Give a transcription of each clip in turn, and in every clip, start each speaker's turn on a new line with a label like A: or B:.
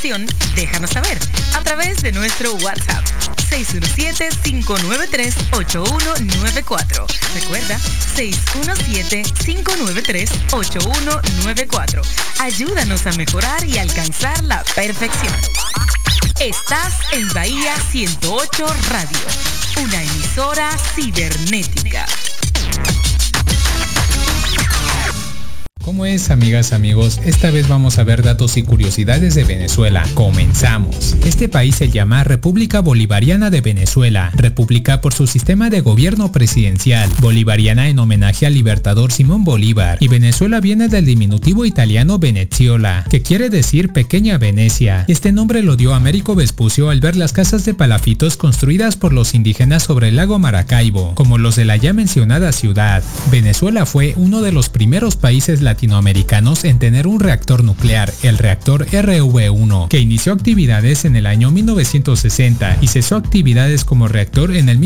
A: información, déjanos saber a través de nuestro WhatsApp 617-593-8194. Recuerda, 617-593-8194. Ayúdanos a mejorar y alcanzar la perfección. Estás en Bahía 108 Radio, una emisora cibernética.
B: ¿Cómo es, amigas, amigos? Esta vez vamos a ver datos y curiosidades de Venezuela. Comenzamos. Este país se llama República Bolivariana de Venezuela. República por su sistema de gobierno presidencial. Bolivariana en homenaje al libertador Simón Bolívar. Y Venezuela viene del diminutivo italiano Veneziola, que quiere decir pequeña Venecia. Este nombre lo dio Américo Vespucio al ver las casas de palafitos construidas por los indígenas sobre el lago Maracaibo, como los de la ya mencionada ciudad. Venezuela fue uno de los primeros países latinoamericanos en tener un reactor nuclear, el reactor RV-1, que inició actividades en el año 1960 y cesó actividades como reactor en el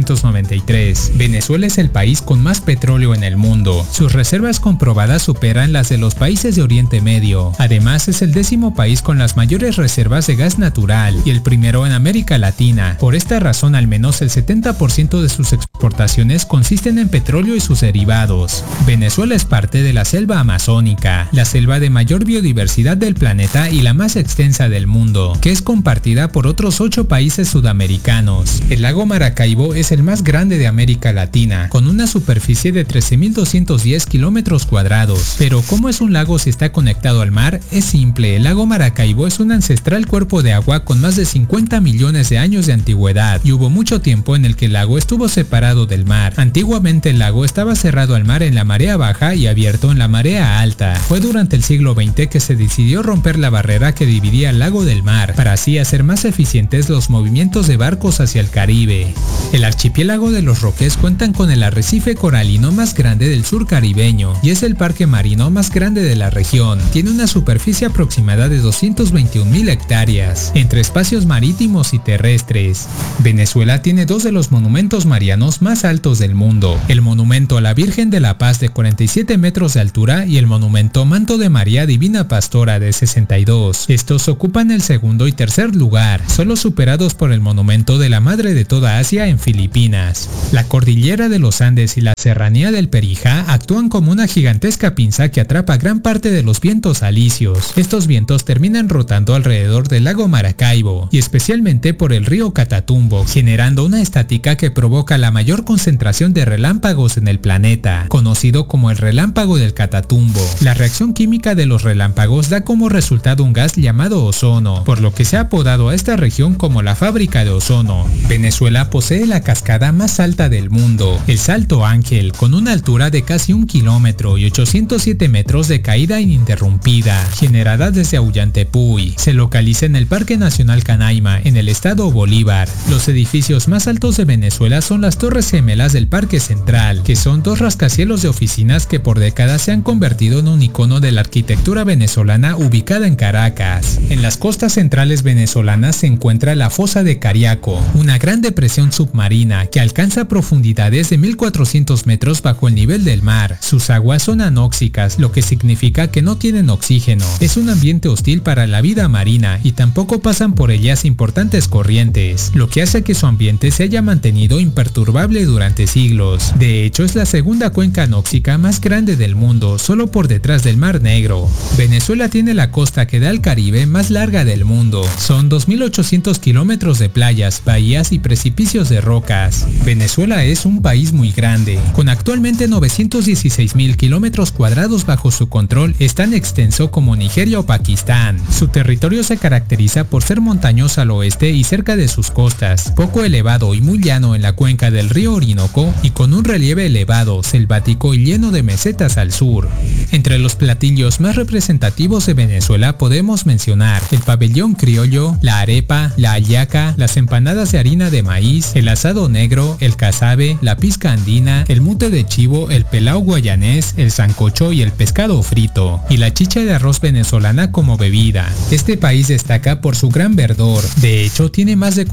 B: 1993. Venezuela es el país con más petróleo en el mundo. Sus reservas comprobadas superan las de los países de Oriente Medio. Además, es el 10º país con las mayores reservas de gas natural y el primero en América Latina. Por esta razón, al menos el 70% de sus exportaciones consisten en petróleo y sus derivados. Venezuela es parte de la selva amazónica, la selva de mayor biodiversidad del planeta y la más extensa del mundo, que es compartida por otros 8 países sudamericanos. El lago Maracaibo es el más grande de América Latina, con una superficie de 13.210 kilómetros cuadrados. Pero ¿cómo es un lago si está conectado al mar? Es simple, el lago Maracaibo es un ancestral cuerpo de agua con más de 50 millones de años de antigüedad, y hubo mucho tiempo en el que el lago estuvo separado del mar. Antiguamente el lago estaba cerrado al mar en la marea baja y abierto en la marea alta. Fue durante el siglo XX que se decidió romper la barrera que dividía el lago del mar, para así hacer más eficientes los movimientos de barcos hacia el Caribe. El archipiélago de los Roques cuentan con el arrecife coralino más grande del sur caribeño y es el parque marino más grande de la región. Tiene una superficie aproximada de 221.000 hectáreas, entre espacios marítimos y terrestres. Venezuela tiene 2 de los monumentos marianos más altos del mundo: el monumento a la Virgen de la Paz de 47 metros de altura y el monumento Manto de María Divina Pastora de 62. Estos ocupan el segundo y tercer lugar, solo superados por el monumento de la Madre de toda Asia en Filipinas. La cordillera de los Andes y la serranía del Perijá actúan como una gigantesca pinza que atrapa gran parte de los vientos alisios. Estos vientos terminan rotando alrededor del lago Maracaibo y especialmente por el río Catatumbo, generando una estática que provoca la mayor concentración de relámpagos en el planeta, conocido como el relámpago del Catatumbo. La reacción química de los relámpagos da como resultado un gas llamado ozono, por lo que se ha apodado a esta región como la fábrica de ozono. Venezuela posee la cascada más alta del mundo, el Salto Ángel, con una altura de casi 1 kilómetro y 807 metros de caída ininterrumpida, generada desde Aullantepui. Se localiza en el Parque Nacional Canaima, en el estado Bolívar. Los edificios más altos de Venezuela son las Torres Gemelas del Parque Central, que son 2 rascacielos de oficinas que por décadas se han convertido en un icono de la arquitectura venezolana ubicada en Caracas. En las costas centrales venezolanas se encuentra la Fosa de Cariaco, una gran depresión submarina que alcanza profundidades de 1.400 metros bajo el nivel del mar. Sus aguas son anóxicas, lo que significa que no tienen oxígeno. Es un ambiente hostil para la vida marina y tampoco pasan por ellas importantes corrientes, lo que hace que su ambiente se haya mantenido imperturbable durante siglos. De hecho, es la segunda cuenca anóxica más grande del mundo, solo por detrás del Mar Negro. Venezuela tiene la costa que da al Caribe más larga del mundo. Son 2.800 kilómetros de playas, bahías y precipicios de rocas. Venezuela es un país muy grande, con actualmente 916.000 kilómetros cuadrados bajo su control. Es tan extenso como Nigeria o Pakistán. Su territorio se caracteriza por ser montañoso al oeste y cerca de sus costas, poco elevado y muy llano en la cuenca del río Orinoco y con un relieve elevado, selvático y lleno de mesetas al sur. Entre los platillos más representativos de Venezuela podemos mencionar el pabellón criollo, la arepa, la hallaca, las empanadas de harina de maíz, el asado negro, el casabe, la pizca andina, el mute de chivo, el pelao guayanés, el sancocho y el pescado frito, y la chicha de arroz venezolana como bebida. Este país destaca por su gran verdor. De hecho, tiene más de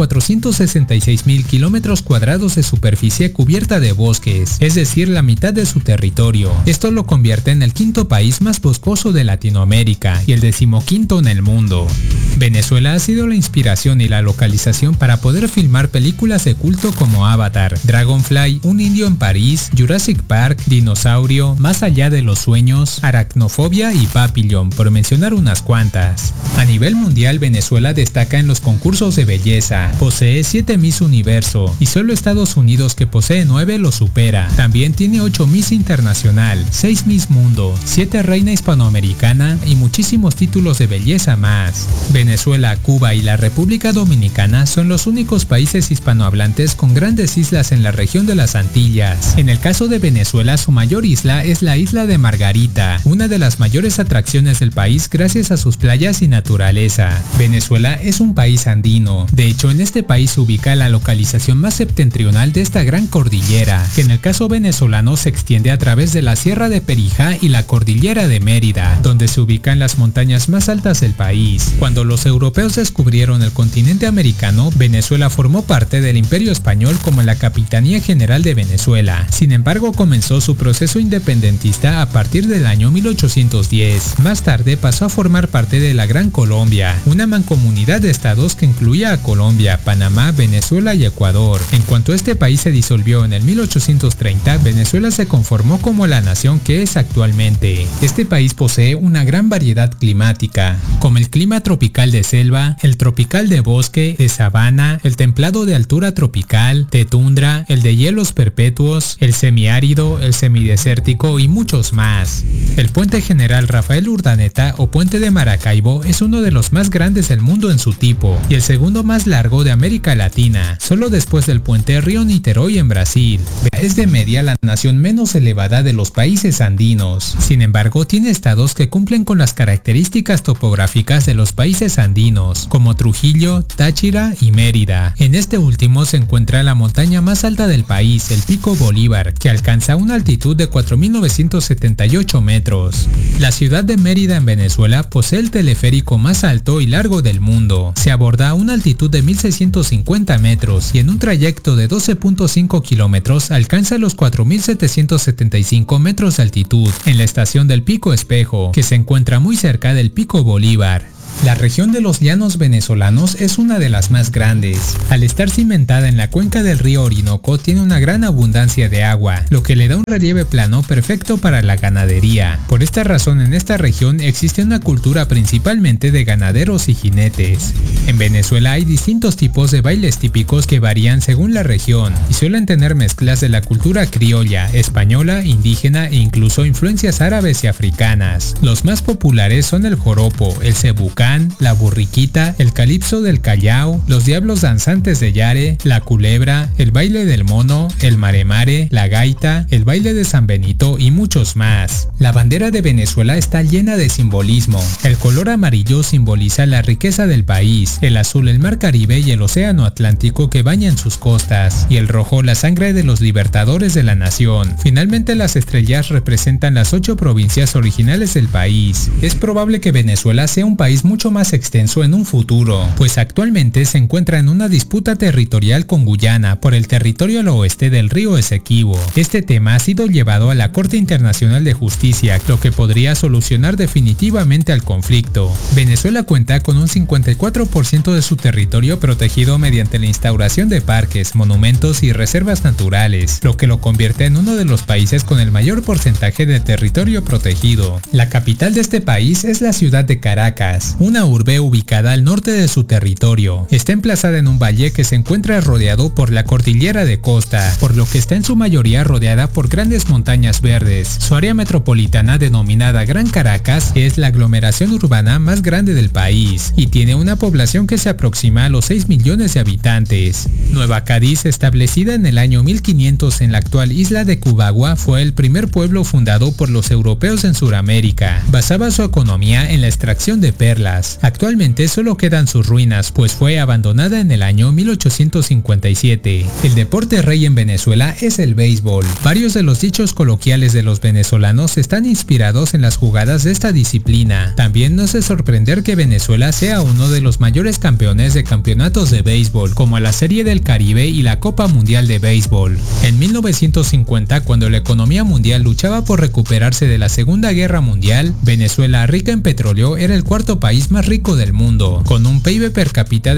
B: 466.000 kilómetros cuadrados de superficie cubierta de bosques, es decir, la mitad de su territorio. Esto lo convierte en el quinto país más boscoso de Latinoamérica y el 15º en el mundo. Venezuela ha sido la inspiración y la localización para poder filmar películas de culto como Avatar, Dragonfly, Un indio en París, Jurassic Park, Dinosaurio, Más allá de los sueños, Aracnofobia y Papillon, por mencionar unas cuantas. A nivel mundial, Venezuela destaca en los concursos de belleza. Posee 7 Miss Universo y solo Estados Unidos, que posee 9, lo supera. También tiene 8 Miss Internacional, 6 Miss Mundo, 7 Reina Hispanoamericana y muchísimos títulos de belleza más. Venezuela, Cuba y la República Dominicana son los únicos países hispanohablantes con grandes islas en la región de las Antillas. En el caso de Venezuela, su mayor isla es la isla de Margarita, una de las mayores atracciones del país gracias a sus playas y naturaleza. Venezuela es un país andino. De hecho, en este país se ubica la localización más septentrional de esta gran cordillera, que en el caso venezolano se extiende a través de la Sierra de Perijá y la Cordillera de Mérida, donde se ubican las montañas más altas del país. Cuando los europeos descubrieron el continente americano, Venezuela formó parte del Imperio Español como la Capitanía General de Venezuela. Sin embargo, comenzó su proceso independentista a partir del año 1810. Más tarde pasó a formar parte de la Gran Colombia, una mancomunidad de estados que incluía a Colombia, Panamá, Venezuela y Ecuador. En cuanto este país se disolvió en el 1830, Venezuela se conformó como la nación que es actualmente. Este país posee una gran variedad climática, como el clima tropical de selva, el tropical de bosque, de sabana, el templado de altura tropical, de tundra, el de hielos perpetuos, el semiárido, el semidesértico y muchos más. El puente General Rafael Urdaneta o puente de Maracaibo es uno de los más grandes del mundo en su tipo y el segundo más largo de América Latina, solo después del puente Río Niterói en Brasil. Es de media la nación menos elevada de los países andinos. Sin embargo, tiene estados que cumplen con las características topográficas de los países andinos, como Trujillo, Táchira y Mérida. En este último se encuentra la montaña más alta del país, el Pico Bolívar, que alcanza una altitud de 4.978 metros. La ciudad de Mérida en Venezuela posee el teleférico más alto y largo del mundo. Se aborda a una altitud de 1.650 metros y en un trayecto de 12.5 kilómetros alcanza los 4.775 metros de altitud en la estación del Pico Espejo, que se encuentra muy cerca del Pico Bolívar. La región de los llanos venezolanos es una de las más grandes. Al estar cimentada en la cuenca del río Orinoco, tiene una gran abundancia de agua, lo que le da un relieve plano perfecto para la ganadería. Por esta razón, en esta región existe una cultura principalmente de ganaderos y jinetes. En Venezuela hay distintos tipos de bailes típicos que varían según la región y suelen tener mezclas de la cultura criolla, española, indígena e incluso influencias árabes y africanas. Los más populares son el joropo, el cebucán, la burriquita, el calipso del Callao, los diablos danzantes de Yare, la culebra, el baile del mono, el maremare, la gaita, el baile de San Benito y muchos más. La bandera de Venezuela está llena de simbolismo. El color amarillo simboliza la riqueza del país, el azul el mar Caribe y el océano Atlántico que bañan sus costas, y el rojo la sangre de los libertadores de la nación. Finalmente, las estrellas representan las 8 provincias originales del país. Es probable que Venezuela sea un país mucho más extenso en un futuro, pues actualmente se encuentra en una disputa territorial con Guyana por el territorio al oeste del río Esequibo. Este tema ha sido llevado a la Corte Internacional de Justicia, lo que podría solucionar definitivamente al conflicto. Venezuela cuenta con un 54% de su territorio protegido mediante la instauración de parques, monumentos y reservas naturales, lo que lo convierte en uno de los países con el mayor porcentaje de territorio protegido. La capital de este país es la ciudad de Caracas, una urbe ubicada al norte de su territorio. Está emplazada en un valle que se encuentra rodeado por la cordillera de Costa, por lo que está en su mayoría rodeada por grandes montañas verdes. Su área metropolitana, denominada Gran Caracas, es la aglomeración urbana más grande del país y tiene una población que se aproxima a los 6 millones de habitantes. Nueva Cádiz, establecida en el año 1500 en la actual isla de Cubagua, fue el primer pueblo fundado por los europeos en Sudamérica. Basaba su economía en la extracción de perlas. décadas. Actualmente solo quedan sus ruinas, pues fue abandonada en el año 1857. El deporte rey en Venezuela es el béisbol. Varios de los dichos coloquiales de los venezolanos están inspirados en las jugadas de esta disciplina. También no es de sorprender que Venezuela sea uno de los mayores campeones de campeonatos de béisbol, como la Serie del Caribe y la Copa Mundial de Béisbol. En 1950, cuando la economía mundial luchaba por recuperarse de la Segunda Guerra Mundial, Venezuela, rica en petróleo, era el cuarto país más rico del mundo, con un PIB per cápita de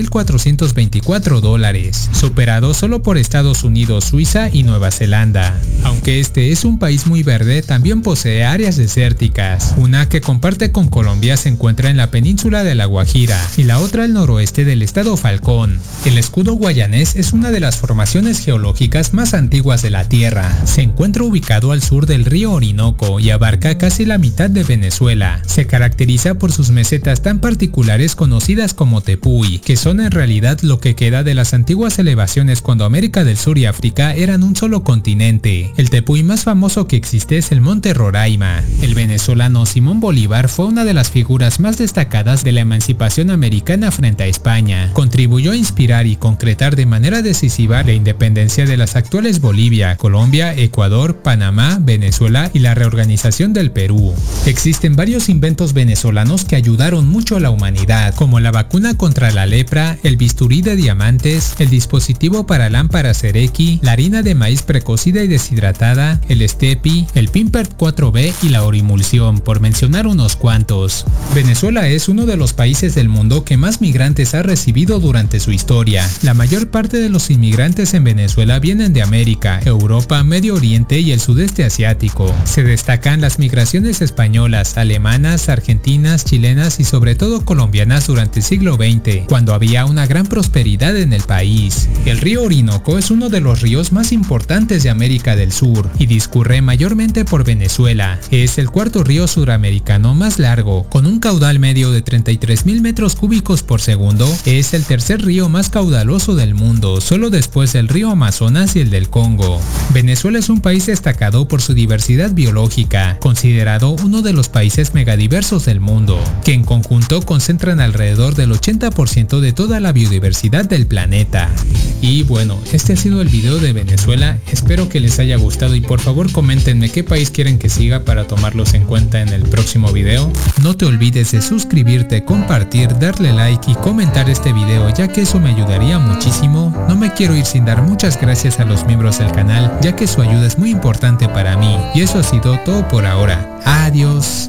B: $7,424, superado solo por Estados Unidos, Suiza y Nueva Zelanda. Aunque este es un país muy verde, también posee áreas desérticas. Una que comparte con Colombia se encuentra en la península de La Guajira y la otra al noroeste del estado Falcón. El escudo guayanés es una de las formaciones geológicas más antiguas de la Tierra. Se encuentra ubicado al sur del río Orinoco y abarca casi la mitad de Venezuela. Se caracteriza por sus mesetas tan particulares conocidas como tepuy, que son en realidad lo que queda de las antiguas elevaciones cuando América del Sur y África eran un solo continente. El tepuy más famoso que existe es el Monte Roraima. El venezolano Simón Bolívar fue una de las figuras más destacadas de la emancipación americana frente a España. Contribuyó a inspirar y concretar de manera decisiva la independencia de las actuales Bolivia, Colombia, Ecuador, Panamá, Venezuela y la reorganización del Perú. Existen varios inventos venezolanos que ayudaron mucho a la humanidad, como la vacuna contra la lepra, el bisturí de diamantes, el dispositivo para lámparas Cerequi, la harina de maíz precocida y deshidratada, el Stepi, el Pimpert 4B y la orimulsión, por mencionar unos cuantos. Venezuela es uno de los países del mundo que más migrantes ha recibido durante su historia. La mayor parte de los inmigrantes en Venezuela vienen de América, Europa, Medio Oriente y el sudeste asiático. Se destacan las migraciones españolas, alemanas, argentinas, chilenas y sobre todo colombianas durante el siglo XX, cuando había una gran prosperidad en el país. El río Orinoco es uno de los ríos más importantes de América del Sur y discurre mayormente por Venezuela. Es el cuarto río suramericano más largo, con un caudal medio de 33,000 metros cúbicos por segundo. Es el tercer río más caudaloso del mundo, solo después del río Amazonas y el del Congo. Venezuela es un país destacado por su diversidad biológica, considerado uno de los países megadiversos del mundo, que en conjunto concentran alrededor del 80% de toda la biodiversidad del planeta. Y bueno, este ha sido el video de Venezuela, espero que les haya gustado y por favor coméntenme qué país quieren que siga para tomarlos en cuenta en el próximo video. No te olvides de suscribirte, compartir, darle like y comentar este video, ya que eso me ayudaría muchísimo. No me quiero ir sin dar muchas gracias a los miembros del canal, ya que su ayuda es muy importante para mí. Y eso ha sido todo por ahora. Adiós.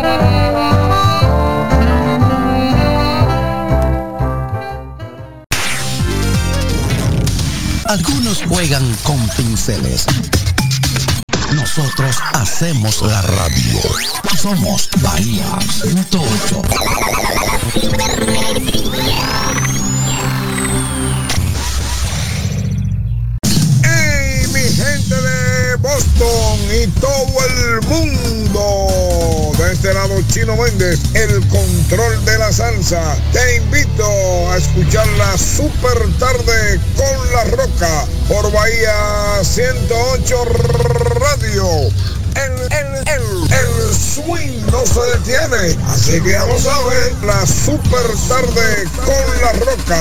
C: Algunos juegan con pinceles. Nosotros hacemos la radio. Somos Bahía 108.
D: ¡Hey, mi gente de Boston y todo el mundo! De este lado, Chino Méndez, el control de la salsa. Te invito a escuchar la super tarde con La Roca por Bahía 108 Radio. El swing no se detiene. Así que vamos a ver la super tarde con La Roca.